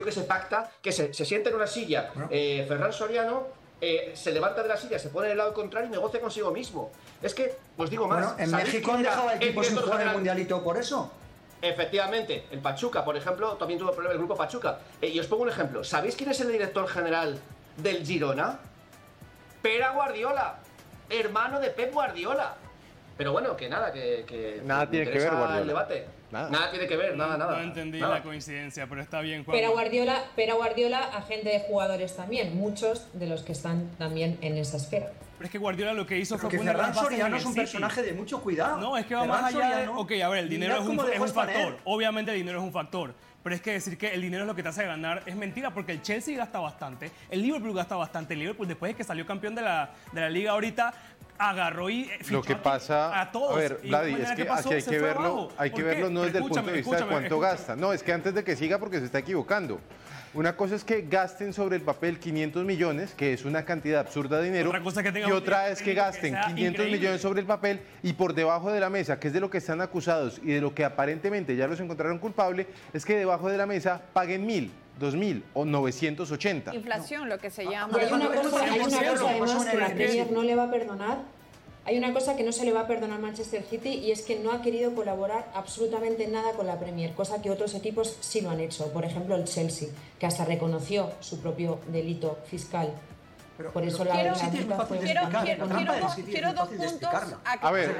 que se pacta, que se sienta en una silla, Ferran Soriano, se levanta de la silla, se pone en el lado contrario y negocia consigo mismo. Es que, os digo más. Bueno, en México han dejado equipos sin jugar el mundialito por eso. Efectivamente, el Pachuca, por ejemplo, también tuvo problemas el grupo Pachuca. Y os pongo un ejemplo. ¿Sabéis quién es el director general del Girona? Pere Guardiola, hermano de Pep Guardiola. Pero bueno, que nada, que nada tiene que ver, Guardiola. El debate. Nada tiene que ver, nada. No entendí la coincidencia, pero está bien, Juan. Pere Guardiola, agente de jugadores también, muchos de los que están también en esa esfera. Pero es que Guardiola lo que hizo fue poner las bases en el Soriano es un personaje de mucho cuidado. No, es que va más allá de... Ok, a ver, el dinero es un factor. Obviamente el dinero es un factor. Pero es que decir que el dinero es lo que te hace ganar es mentira, porque el Chelsea gasta bastante, el Liverpool gasta bastante. El Liverpool, después de que salió campeón de la Liga ahorita, agarró y fichó lo que pasa a todos. A ver, Vladi, es que aquí hay que verlo no desde el punto de vista de cuánto gasta. No, es que antes de que siga, porque se está equivocando. Una cosa es que gasten sobre el papel 500 millones, que es una cantidad absurda de dinero, y otra es que gasten 500 millones sobre el papel y por debajo de la mesa, que es de lo que están acusados y de lo que aparentemente ya los encontraron culpable, es que debajo de la mesa paguen 1.000, 2.000 o 980. Inflación, lo que se llama. Hay una cosa además que la Premier no le va a perdonar. Hay una cosa que no se le va a perdonar a Manchester City y es que no ha querido colaborar absolutamente nada con la Premier, cosa que otros equipos sí lo han hecho. Por ejemplo, el Chelsea, que hasta reconoció su propio delito fiscal. Por eso la multa fue... Quiero dos puntos. A ver,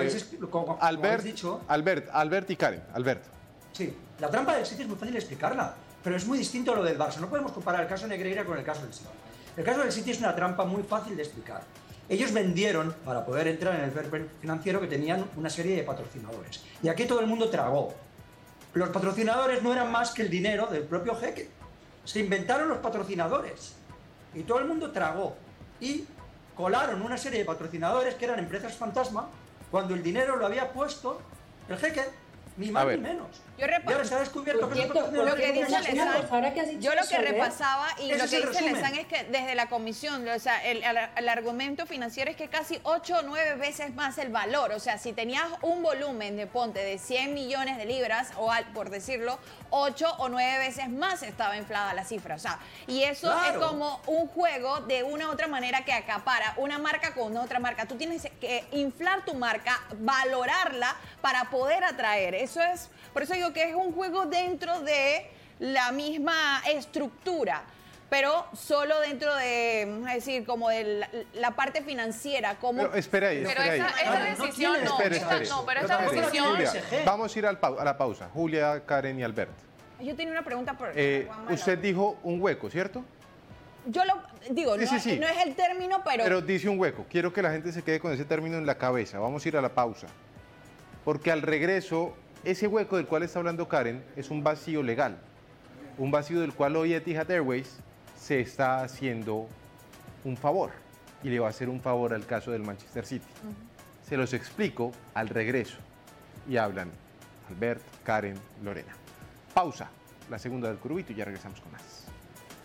Albert y Karen. Albert. Sí, la trampa del City es muy fácil de explicarla, pero es muy distinto a lo del Barça. No podemos comparar el caso de Negreira con el caso del City. El caso del City es una trampa muy fácil de explicar. Ellos vendieron, para poder entrar en el fair play financiero, que tenían una serie de patrocinadores. Y aquí todo el mundo tragó. Los patrocinadores no eran más que el dinero del propio jeque. Se inventaron los patrocinadores. Y todo el mundo tragó. Y colaron una serie de patrocinadores que eran empresas fantasma, cuando el dinero lo había puesto el jeque. Ni más ni menos. Yo se ha descubierto que lo que dice Lezán, yo lo que repasaba y lo que dice Lezán es que desde la comisión, o sea, el argumento financiero es que casi 8 o 9 veces más el valor. O sea, si tenías un volumen de ponte de 100 millones de libras, o por decirlo, 8 o 9 veces más estaba inflada la cifra. O sea, y eso es como un juego de una u otra manera que acapara una marca con otra marca. Tú tienes que inflar tu marca, valorarla para poder atraer. Eso es, por eso digo que es un juego dentro de la misma estructura, pero solo dentro de, vamos a decir, como de la parte financiera. Como... Pero espera ahí. Esa decisión no. Pero esa decisión... Julia, vamos a ir a la pausa. Julia, Karen y Albert. Yo tenía una pregunta por... usted dijo un hueco, ¿cierto? Yo lo digo, sí. No es el término, pero... Pero dice un hueco. Quiero que la gente se quede con ese término en la cabeza. Vamos a ir a la pausa. Porque al regreso, ese hueco del cual está hablando Karen es un vacío legal. Un vacío del cual hoy Etihad Airways se está haciendo un favor. Y le va a hacer un favor al caso del Manchester City. Se los explico al regreso. Y hablan Albert, Karen, Lorena. Pausa. La segunda del Curvito y ya regresamos con más.